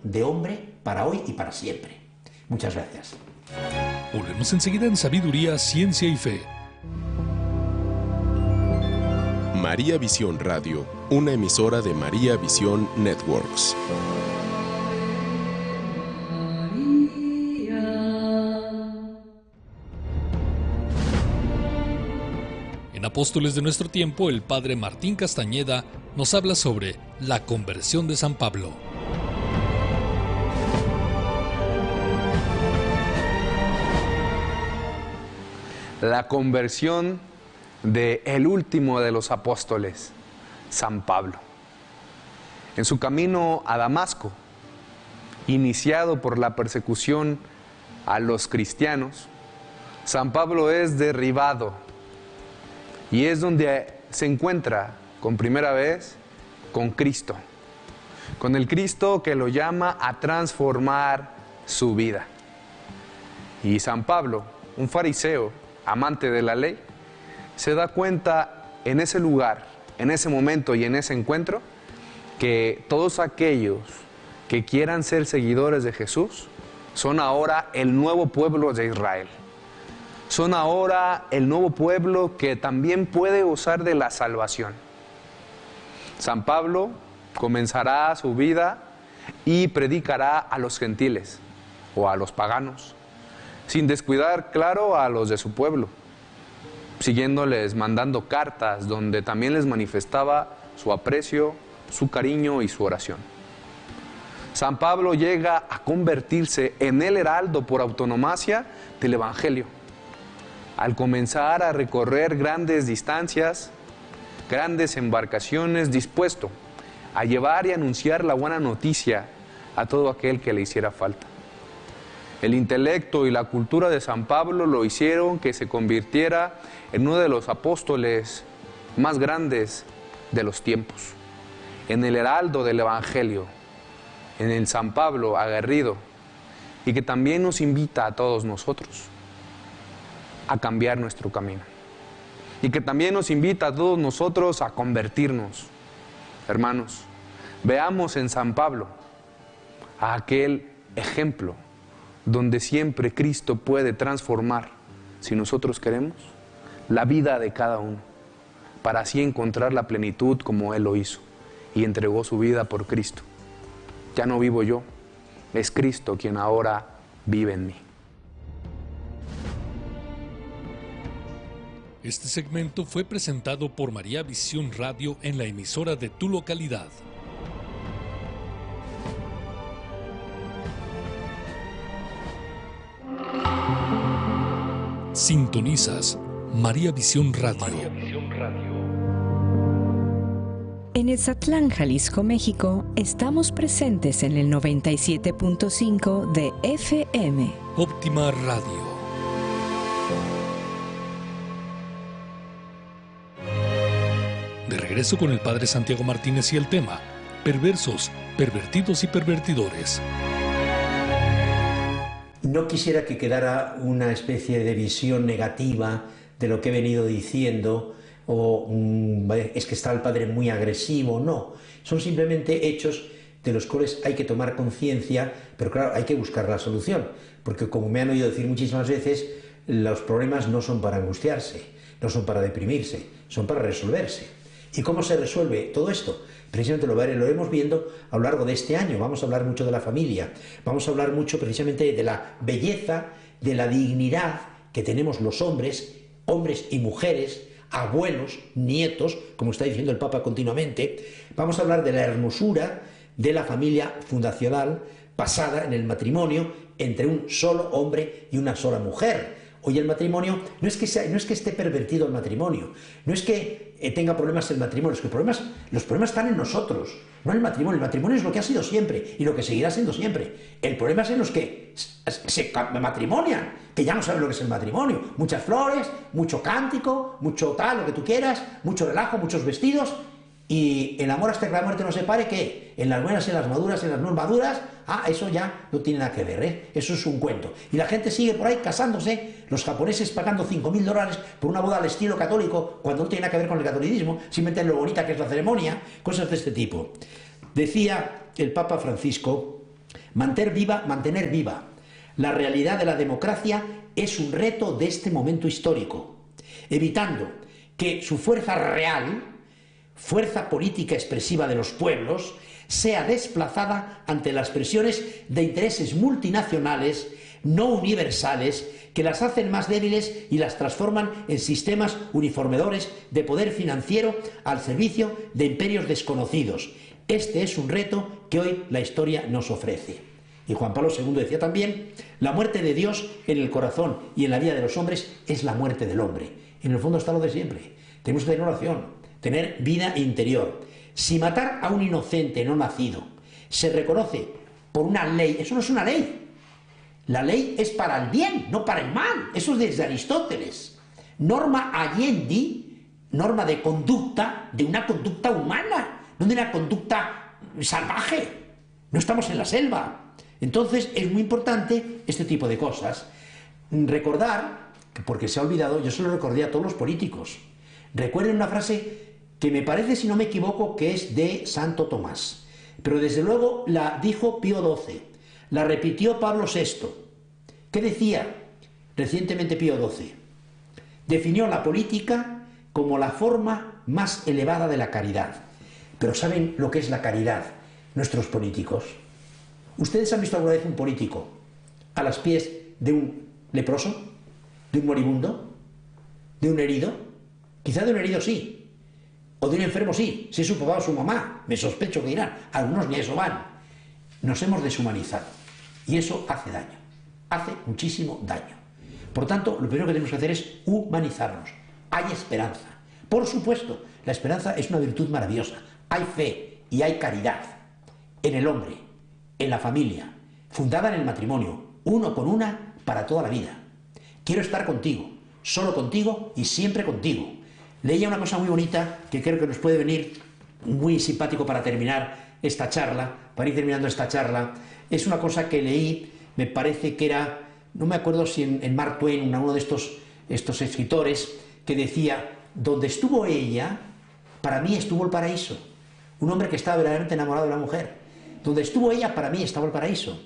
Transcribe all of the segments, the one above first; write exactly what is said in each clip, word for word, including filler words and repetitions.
de hombre para hoy y para siempre. Muchas gracias. Volvemos enseguida en Sabiduría, Ciencia y Fe. María Visión Radio, una emisora de María Visión Networks. En Apóstoles de nuestro tiempo, el padre Martín Castañeda nos habla sobre la conversión de San Pablo. La conversión de el último de los apóstoles, San Pablo. En su camino a Damasco, iniciado por la persecución a los cristianos, San Pablo es derribado y es donde se encuentra con primera vez con Cristo, con el Cristo que lo llama a transformar su vida. Y San Pablo, un fariseo, amante de la ley, se da cuenta en ese lugar, en ese momento y en ese encuentro, que todos aquellos que quieran ser seguidores de Jesús son ahora el nuevo pueblo de Israel. Son ahora el nuevo pueblo que también puede gozar de la salvación. San Pablo comenzará su vida y predicará a los gentiles o a los paganos, sin descuidar, claro, a los de su pueblo, siguiéndoles, mandando cartas donde también les manifestaba su aprecio, su cariño y su oración. San Pablo llega a convertirse en el heraldo por autonomacia del Evangelio, al comenzar a recorrer grandes distancias, grandes embarcaciones, dispuesto a llevar y anunciar la buena noticia a todo aquel que le hiciera falta. El intelecto y la cultura de San Pablo lo hicieron que se convirtiera en uno de los apóstoles más grandes de los tiempos, en el heraldo del Evangelio, en el San Pablo aguerrido, y que también nos invita a todos nosotros a cambiar nuestro camino, y que también nos invita a todos nosotros a convertirnos. Hermanos, veamos en San Pablo a aquel ejemplo donde siempre Cristo puede transformar, si nosotros queremos, la vida de cada uno, para así encontrar la plenitud como Él lo hizo y entregó su vida por Cristo. Ya no vivo yo, es Cristo quien ahora vive en mí. Este segmento fue presentado por María Visión Radio en la emisora de tu localidad. Sintonizas María Visión Radio. María Visión Radio. En Etzatlán, Jalisco, México, estamos presentes en el noventa y siete punto cinco de F M. Óptima Radio. De regreso con el padre Santiago Martínez y el tema: perversos, pervertidos y pervertidores. No quisiera que quedara una especie de visión negativa de lo que he venido diciendo, o mm, es que está el padre muy agresivo. No, son simplemente hechos de los cuales hay que tomar conciencia, pero claro, hay que buscar la solución, porque como me han oído decir muchísimas veces, los problemas no son para angustiarse, no son para deprimirse, son para resolverse. ¿Y cómo se resuelve todo esto? Precisamente lo, lo iremos viendo a lo largo de este año. Vamos a hablar mucho de la familia, vamos a hablar mucho precisamente de la belleza, de la dignidad que tenemos los hombres, hombres y mujeres, abuelos, nietos, como está diciendo el Papa continuamente. Vamos a hablar de la hermosura de la familia fundacional basada en el matrimonio entre un solo hombre y una sola mujer. Hoy el matrimonio, no es que sea, no es que esté pervertido el matrimonio, no es que eh, tenga problemas el matrimonio, es que problemas, los problemas están en nosotros, no en el matrimonio. El matrimonio es lo que ha sido siempre y lo que seguirá siendo siempre. El problema es en los que se, se matrimonian, que ya no saben lo que es el matrimonio. Muchas flores, mucho cántico, mucho tal, lo que tú quieras, mucho relajo, muchos vestidos. Y el amor hasta que la muerte nos separe, ¿qué? En las buenas, en las maduras, en las no maduras, ah, eso ya no tiene nada que ver, ¿eh? Eso es un cuento. Y la gente sigue por ahí casándose, los japoneses pagando cinco mil dólares por una boda al estilo católico, cuando no tiene nada que ver con el catolicismo, simplemente en lo bonita que es la ceremonia, cosas de este tipo. Decía el Papa Francisco Mantener viva, mantener viva la realidad de la democracia es un reto de este momento histórico, evitando que su fuerza real, fuerza política expresiva de los pueblos, sea desplazada ante las presiones de intereses multinacionales no universales que las hacen más débiles y las transforman en sistemas uniformedores de poder financiero al servicio de imperios desconocidos. Este es un reto que hoy la historia nos ofrece. Y Juan Pablo segundo decía también, la muerte de Dios en el corazón y en la vida de los hombres es la muerte del hombre. En el fondo está lo de siempre. Tenemos que tener oración, tener vida interior. Si matar a un inocente no nacido se reconoce por una ley, eso no es una ley. La ley es para el bien, no para el mal. Eso es desde Aristóteles. Norma alliendi, norma de conducta, de una conducta humana, no de una conducta salvaje. No estamos en la selva. Entonces es muy importante este tipo de cosas. Recordar, porque se ha olvidado, yo se lo recordé a todos los políticos. Recuerden una frase que me parece, si no me equivoco, que es de Santo Tomás. Pero desde luego la dijo Pío doce, la repitió Pablo sexto. ¿Qué decía recientemente Pío doce? Definió la política como la forma más elevada de la caridad. Pero ¿saben lo que es la caridad nuestros políticos? ¿Ustedes han visto alguna vez un político a los pies de un leproso? ¿De un moribundo? ¿De un herido? Quizá de un herido sí. O de un enfermo sí. Si es su papá o su mamá. Me sospecho que dirán. Algunos ni eso van. Nos hemos deshumanizado. Y eso hace daño. Hace muchísimo daño. Por tanto, lo primero que tenemos que hacer es humanizarnos. Hay esperanza. Por supuesto, la esperanza es una virtud maravillosa. Hay fe y hay caridad en el hombre, en la familia, fundada en el matrimonio, uno con una para toda la vida. Quiero estar contigo, solo contigo y siempre contigo. Leía una cosa muy bonita que creo que nos puede venir muy simpático para terminar esta charla, para ir terminando esta charla. Es una cosa que leí, me parece que era, no me acuerdo si en, en Mark Twain, uno de estos, estos escritores, que decía, donde estuvo ella, para mí estuvo el paraíso. Un hombre que estaba verdaderamente enamorado de la mujer. Donde estuvo ella, para mí estaba el paraíso.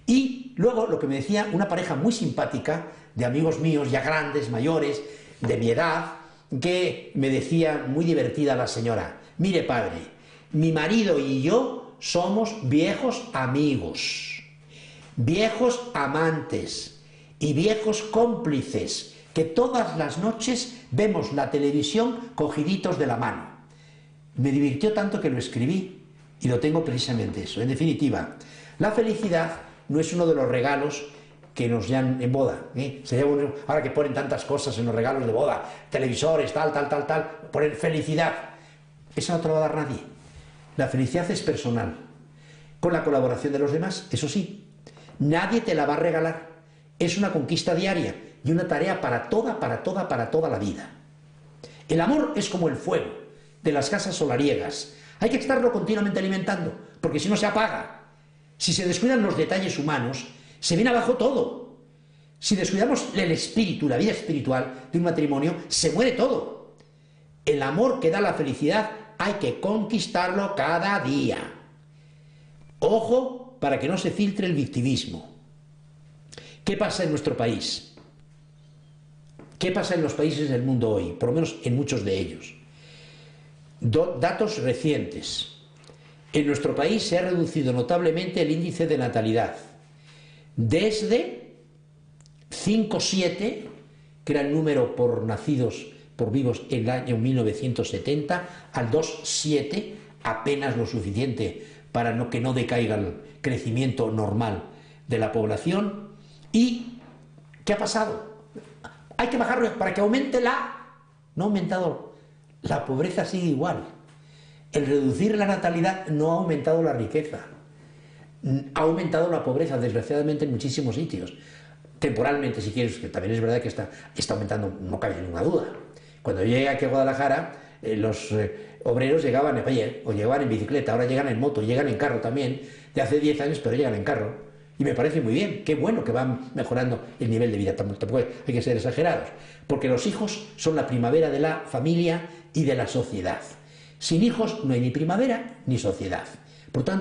Y luego lo que me decía una pareja muy simpática, de amigos míos, ya grandes, mayores, de mi edad, que me decía, muy divertida la señora, mire padre, mi marido y yo somos viejos amigos, viejos amantes y viejos cómplices, que todas las noches vemos la televisión cogiditos de la mano. Me divirtió tanto que lo escribí y lo tengo precisamente eso. En definitiva, la felicidad no es uno de los regalos que nos dan en boda, ¿eh? Sería bueno, ahora que ponen tantas cosas en los regalos de boda, televisores, tal, tal, tal, tal, poner felicidad. Eso no te lo va a dar nadie. La felicidad es personal, con la colaboración de los demás, eso sí. Nadie te la va a regalar. Es una conquista diaria y una tarea para toda, para toda, para toda la vida. El amor es como el fuego de las casas solariegas. Hay que estarlo continuamente alimentando, porque si no se apaga. Si se descuidan los detalles humanos, se viene abajo todo. Si descuidamos el espíritu, la vida espiritual de un matrimonio, se muere todo. El amor que da la felicidad hay que conquistarlo cada día. Ojo para que no se filtre el victimismo. ¿Qué pasa en nuestro país? ¿Qué pasa en los países del mundo hoy? Por lo menos en muchos de ellos. Do- datos recientes. En nuestro país se ha reducido notablemente el índice de natalidad. Desde cinco coma siete, que era el número por nacidos, por vivos en el año mil novecientos setenta, al dos coma siete, apenas lo suficiente para no, que no decaiga el crecimiento normal de la población. ¿Y qué ha pasado? Hay que bajarlo para que aumente la... No ha aumentado. La pobreza sigue igual. El reducir la natalidad no ha aumentado la riqueza. Ha aumentado la pobreza, desgraciadamente, en muchísimos sitios. Temporalmente, si quieres, que también es verdad que está, está aumentando, no cabe ninguna duda. Cuando yo llegué aquí a Guadalajara, eh, los eh, obreros llegaban a pie, o llegaban en bicicleta, ahora llegan en moto, llegan en carro también, de hace diez años, pero llegan en carro. Y me parece muy bien, qué bueno que van mejorando el nivel de vida, tampoco hay que ser exagerados, porque los hijos son la primavera de la familia y de la sociedad. Sin hijos no hay ni primavera ni sociedad. Por tanto,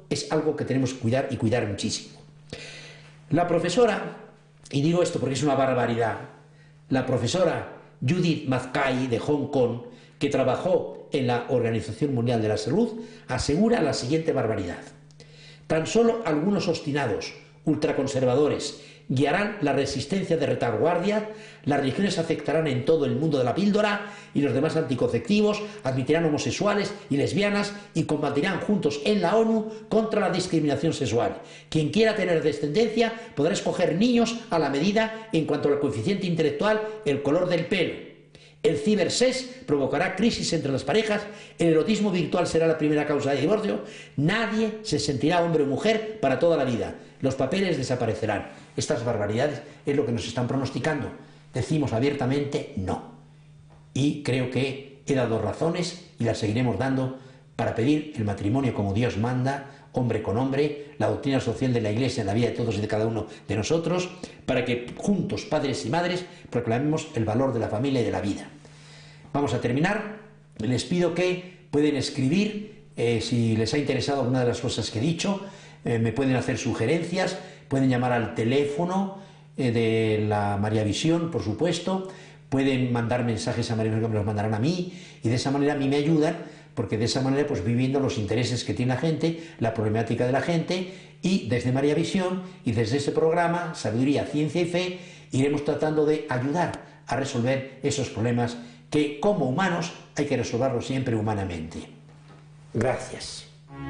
es algo que tenemos que cuidar y cuidar muchísimo. La profesora, y digo esto porque es una barbaridad, la profesora Judith Mackay de Hong Kong, que trabajó en la Organización Mundial de la Salud, asegura la siguiente barbaridad: tan solo algunos obstinados, ultraconservadores, guiarán la resistencia de retaguardia, las religiones afectarán en todo el mundo de la píldora y los demás anticonceptivos, admitirán homosexuales y lesbianas y combatirán juntos en la ONU contra la discriminación sexual. Quien quiera tener descendencia podrá escoger niños a la medida en cuanto al coeficiente intelectual, el color del pelo. El cibersex provocará crisis entre las parejas, el erotismo virtual será la primera causa de divorcio, nadie se sentirá hombre o mujer para toda la vida, los papeles desaparecerán. Estas barbaridades es lo que nos están pronosticando. Decimos abiertamente no. Y creo que he dado razones y las seguiremos dando para pedir el matrimonio como Dios manda, hombre con hombre, la doctrina social de la Iglesia en la vida de todos y de cada uno de nosotros, para que juntos, padres y madres, proclamemos el valor de la familia y de la vida. Vamos a terminar. Les pido que pueden escribir, eh, si les ha interesado alguna de las cosas que he dicho, eh, me pueden hacer sugerencias, pueden llamar al teléfono eh, de la María Visión, por supuesto, pueden mandar mensajes a María Visión que me los mandarán a mí, y de esa manera a mí me ayudan, porque de esa manera pues viviendo los intereses que tiene la gente, la problemática de la gente, y desde María Visión y desde ese programa Sabiduría, Ciencia y Fe iremos tratando de ayudar a resolver esos problemas que como humanos hay que resolverlos siempre humanamente. Gracias.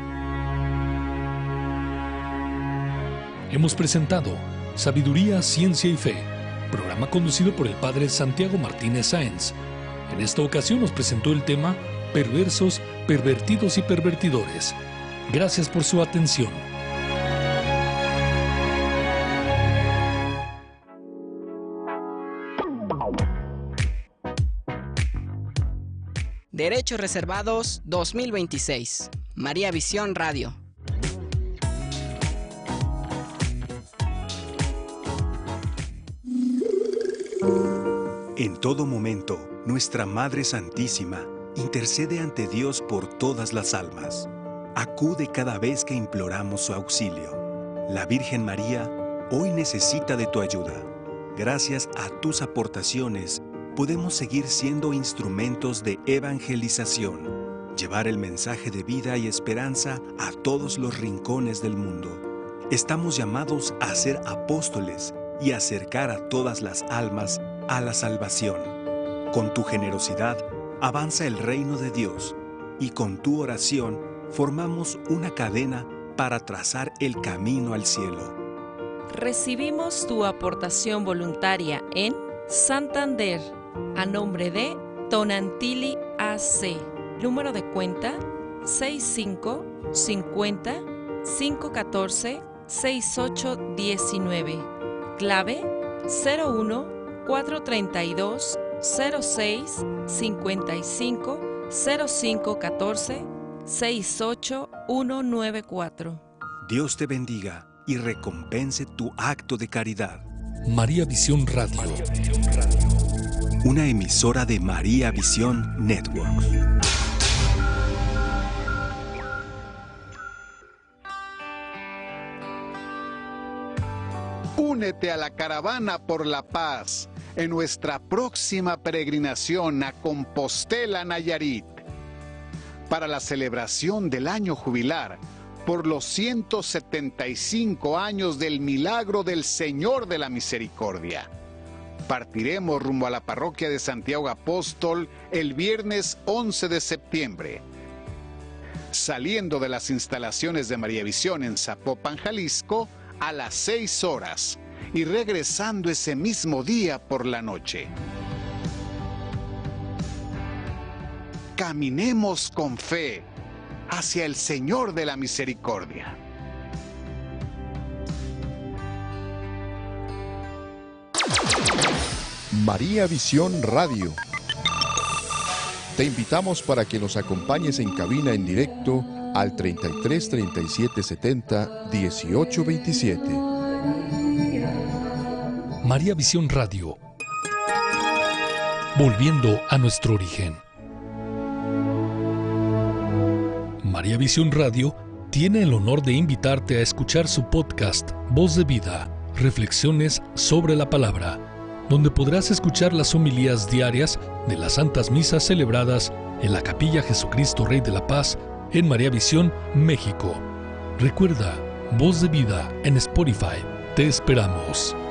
Hemos presentado Sabiduría, Ciencia y Fe, programa conducido por el padre Santiago Martínez Sáenz. En esta ocasión nos presentó el tema Perversos, Pervertidos y Pervertidores. Gracias por su atención. Derechos Reservados dos mil veintiséis. María Visión Radio. En todo momento, nuestra Madre Santísima intercede ante Dios por todas las almas. Acude cada vez que imploramos su auxilio. La Virgen María hoy necesita de tu ayuda. Gracias a tus aportaciones, podemos seguir siendo instrumentos de evangelización, llevar el mensaje de vida y esperanza a todos los rincones del mundo. Estamos llamados a ser apóstoles y acercar a todas las almas a la salvación. Con tu generosidad, avanza el reino de Dios y con tu oración formamos una cadena para trazar el camino al cielo. Recibimos tu aportación voluntaria en Santander, a nombre de Tonantili A C. Número de cuenta sesenta y cinco, cincuenta, quinientos catorce, sesenta y ocho diecinueve. Clave cero uno, cuatrocientos treinta y dos, cero seis, cincuenta y cinco, cero cinco catorce, sesenta y ocho ciento noventa y cuatro. Dios te bendiga y recompense tu acto de caridad. María Visión Radio. Una emisora de María Visión Network. Únete a la caravana por la paz en nuestra próxima peregrinación a Compostela, Nayarit, para la celebración del año jubilar por los ciento setenta y cinco años del milagro del Señor de la Misericordia. Partiremos rumbo a la parroquia de Santiago Apóstol el viernes once de septiembre. Saliendo de las instalaciones de María Visión en Zapopan, Jalisco, a las seis horas y regresando ese mismo día por la noche. Caminemos con fe hacia el Señor de la Misericordia. María Visión Radio. Te invitamos para que nos acompañes en cabina en directo al treinta y tres, treinta y siete, setenta, dieciocho veintisiete. María Visión Radio. Volviendo a nuestro origen. María Visión Radio tiene el honor de invitarte a escuchar su podcast Voz de Vida, Reflexiones sobre la Palabra, donde podrás escuchar las homilías diarias de las santas misas celebradas en la Capilla Jesucristo Rey de la Paz en María Visión, México. Recuerda, Voz de Vida en Spotify. Te esperamos.